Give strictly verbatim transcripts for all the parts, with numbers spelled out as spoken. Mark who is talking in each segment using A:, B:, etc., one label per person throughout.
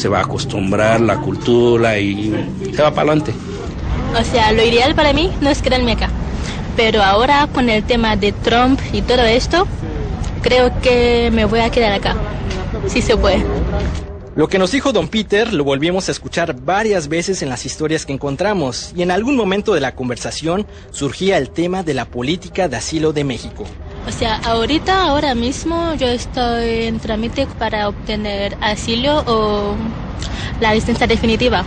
A: se va a acostumbrar la cultura y se va para adelante.
B: O sea, lo ideal para mí no es quedarme acá. Pero ahora con el tema de Trump y todo esto, creo que me voy a quedar acá. Sí se puede.
C: Lo que nos dijo don Peter lo volvimos a escuchar varias veces en las historias que encontramos, y en algún momento de la conversación surgía el tema de la política de asilo de México.
B: O sea, ahorita, ahora mismo, yo estoy en trámite para obtener asilo o la licencia definitiva.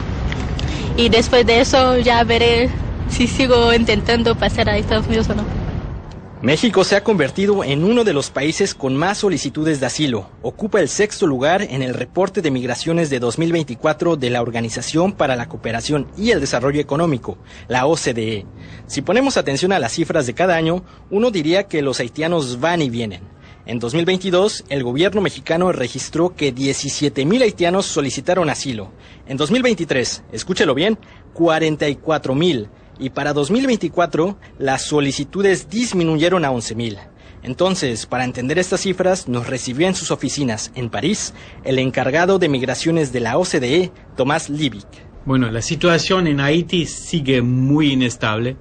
B: Y después de eso ya veré si sigo intentando pasar a Estados Unidos o no.
C: México se ha convertido en uno de los países con más solicitudes de asilo. Ocupa el sexto lugar en el reporte de migraciones de dos mil veinticuatro de la Organización para la Cooperación y el Desarrollo Económico, la O C D E. Si ponemos atención a las cifras de cada año, uno diría que los haitianos van y vienen. En dos mil veintidós, el gobierno mexicano registró que diecisiete mil haitianos solicitaron asilo. En dos mil veintitrés, escúchelo bien, cuarenta y cuatro mil. Y para dos mil veinticuatro, las solicitudes disminuyeron a once mil. Entonces, para entender estas cifras, nos recibió en sus oficinas, en París, el encargado de migraciones de la O C D E, Tomás Liebig.
D: Bueno, la situación en Haití sigue muy inestable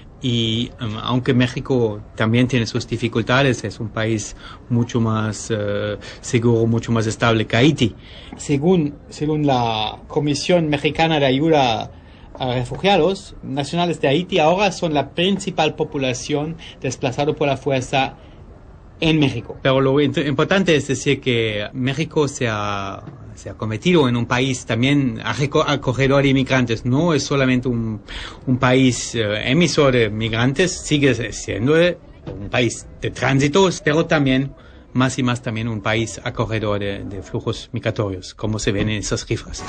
D: y um, aunque México también tiene sus dificultades, es un país mucho más uh, seguro, mucho más estable que Haití. Según, según la Comisión Mexicana de Ayuda a Refugiados, nacionales de Haití ahora son la principal población desplazada por la fuerza en México. Pero lo importante es decir que México se ha, se ha convertido en un país también acogedor de inmigrantes. No es solamente un, un país uh, emisor de migrantes, sigue siendo un país de tránsitos, pero también más y más también un país acogedor de, de flujos migratorios, como se ven en esas cifras.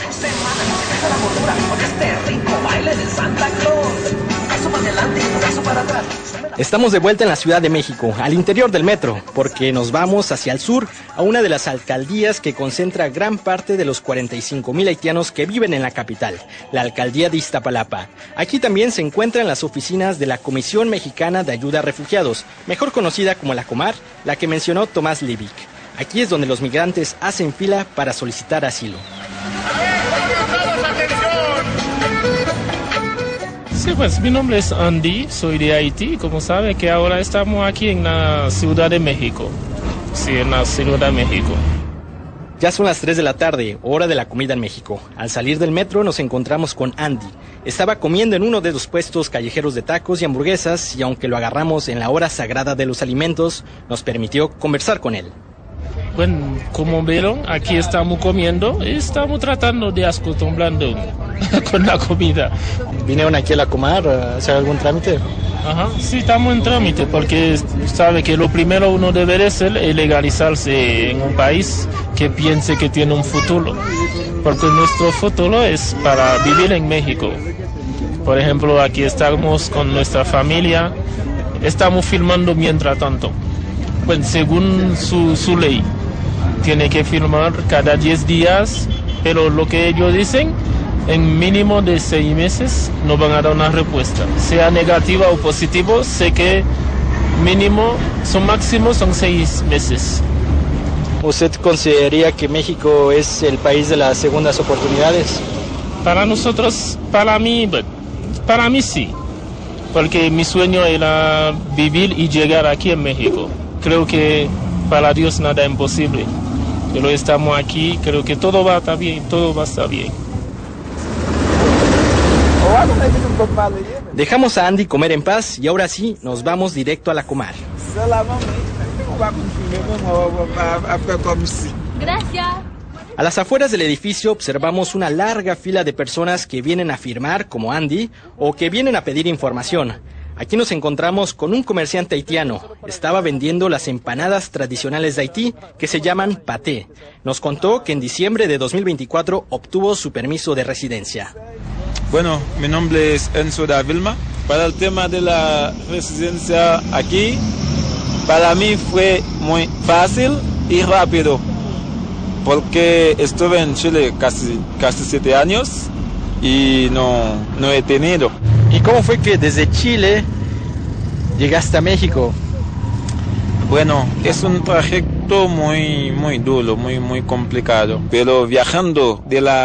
C: Estamos de vuelta en la Ciudad de México, al interior del metro, porque nos vamos hacia el sur, a una de las alcaldías que concentra gran parte de los cuarenta y cinco mil haitianos que viven en la capital, la alcaldía de Iztapalapa. Aquí también se encuentran las oficinas de la Comisión Mexicana de Ayuda a Refugiados, mejor conocida como la Comar, la que mencionó Tomás Liebig. Aquí es donde los migrantes hacen fila para solicitar asilo.
E: Sí, pues mi nombre es Andy, soy de Haití, como sabe que ahora estamos aquí en la Ciudad de México. Sí, en la Ciudad de México.
C: Ya son las tres de la tarde, hora de la comida en México. Al salir del metro nos encontramos con Andy. Estaba comiendo en uno de los puestos callejeros de tacos y hamburguesas y aunque lo agarramos en la hora sagrada de los alimentos, nos permitió conversar con él.
E: Bueno, como vieron, aquí estamos comiendo y estamos tratando de acostumbrando con la comida.
C: ¿Vinieron aquí a la Comar a hacer algún trámite?
E: Ajá, sí, estamos en trámite porque sabe que lo primero uno debe hacer es legalizarse en un país que piense que tiene un futuro. Porque nuestro futuro es para vivir en México. Por ejemplo, aquí estamos con nuestra familia, estamos filmando mientras tanto. Bueno, según su, su ley, tiene que firmar cada diez días, pero lo que ellos dicen, en mínimo de seis meses nos van a dar una respuesta. Sea negativa o positivo, sé que mínimo, son máximo son seis meses.
C: ¿Usted consideraría que México es el país de las segundas oportunidades?
E: Para nosotros, para mí, para mí sí, porque mi sueño era vivir y llegar aquí en México. Creo que para Dios nada es imposible. Pero estamos aquí, creo que todo va a estar bien, todo va a estar bien.
C: Dejamos a Andy comer en paz y ahora sí nos vamos directo a la Comar.
B: Gracias.
C: A las afueras del edificio observamos una larga fila de personas que vienen a firmar, como Andy, o que vienen a pedir información. Aquí nos encontramos con un comerciante haitiano. Estaba vendiendo las empanadas tradicionales de Haití, que se llaman paté. Nos contó que en diciembre de dos mil veinticuatro obtuvo su permiso de residencia.
F: Bueno, mi nombre es Enzo da Vilma. Para el tema de la residencia aquí, para mí fue muy fácil y rápido, porque estuve en Chile casi, casi siete años y no, no he tenido.
C: ¿Y cómo fue que desde Chile llegaste a México?
F: Bueno, es un trayecto muy, muy duro, muy, muy complicado, pero viajando de la